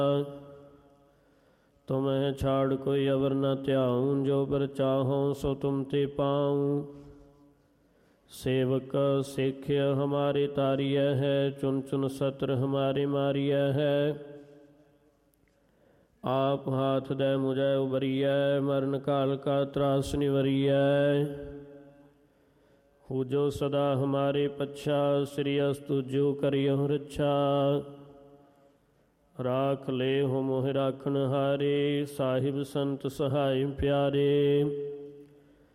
तुम्हें छाड़ कोई अवर न त्याऊं, जो बर चाहो सो तुम ते पाऊं। सेवक सिख हमारे तारिय है, चुन चुन सत्र हमारे मारिय है। आप हाथ दे मुझे उबरिय, मरण काल का त्रास निवरिय। हो जो सदा हमारे पच्छा, श्री अस्तु जो करियो रक्षा। राख ले हो मोह राखन हारे, साहिब संत सहाय प्यारे।